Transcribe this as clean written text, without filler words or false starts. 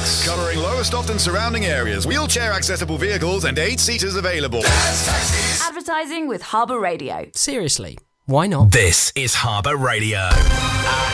Bus. Covering Lowestoft and surrounding areas. Wheelchair accessible vehicles and 8-seaters available. Advertising with Harbour Radio. Seriously, why not? This is Harbour Radio.